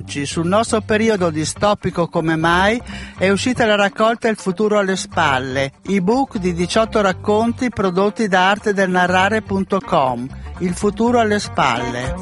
oggi, sul nostro periodo distopico come mai, è uscita la raccolta Il futuro alle spalle, ebook di 18 racconti prodotti da artedelnarrare.com. Il futuro alle spalle.